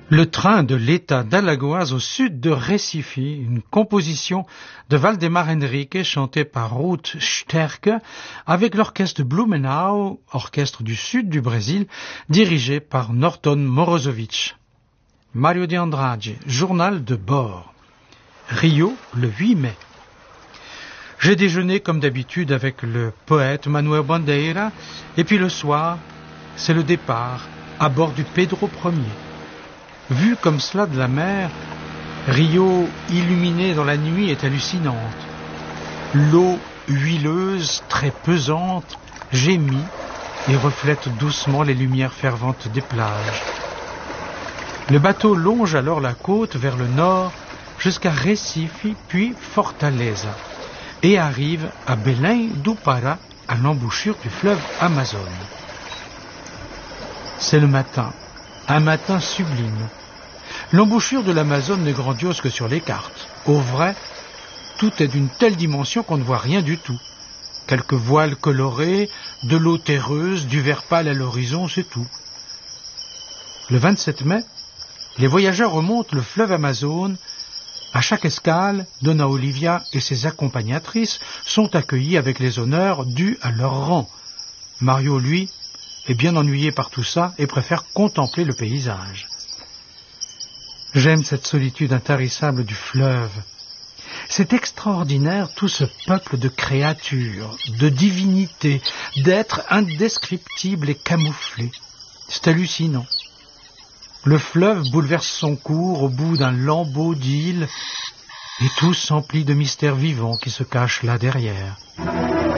Le train de l'État d'Alagoas au sud de Recife, une composition de Valdemar Henrique chantée par Ruth Sterke avec l'orchestre Blumenau, orchestre du sud du Brésil, dirigé par Norton Morozowicz. Mario de Andrade, journal de bord. Rio, le 8 mai. J'ai déjeuné comme d'habitude avec le poète Manuel Bandeira et puis le soir, c'est le départ à bord du Pedro Ier. Vu comme cela de la mer, Rio, illuminé dans la nuit, est hallucinante. L'eau huileuse, très pesante, gémit et reflète doucement les lumières ferventes des plages. Le bateau longe alors la côte vers le nord jusqu'à Recife, puis Fortaleza, et arrive à Belém do Pará, à l'embouchure du fleuve Amazone. C'est le matin, un matin sublime. L'embouchure de l'Amazone n'est grandiose que sur les cartes. Au vrai, tout est d'une telle dimension qu'on ne voit rien du tout. Quelques voiles colorées, de l'eau terreuse, du vert pâle à l'horizon, c'est tout. Le 27 mai, les voyageurs remontent le fleuve Amazone. À chaque escale, Dona Olivia et ses accompagnatrices sont accueillis avec les honneurs dus à leur rang. Mario, lui, est bien ennuyé par tout ça et préfère contempler le paysage. J'aime cette solitude intarissable du fleuve. C'est extraordinaire tout ce peuple de créatures, de divinités, d'êtres indescriptibles et camouflés. C'est hallucinant. Le fleuve bouleverse son cours au bout d'un lambeau d'îles et tout s'emplit de mystères vivants qui se cachent là derrière.